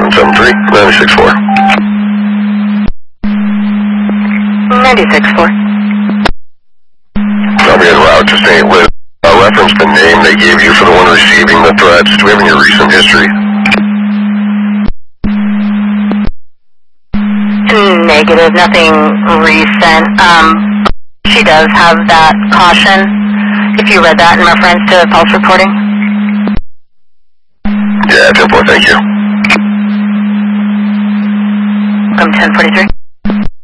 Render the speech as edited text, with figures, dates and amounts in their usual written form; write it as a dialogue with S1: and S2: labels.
S1: 773, 96.4.
S2: 96.4.
S1: I'll be en route to St. Louis. Reference the name they gave you for the one receiving the threats. Do we have any recent history?
S2: Negative, nothing recent. She does have that caution, if you read that in reference to pulse reporting.
S1: Yeah, 10-4, thank you.
S2: From 1043.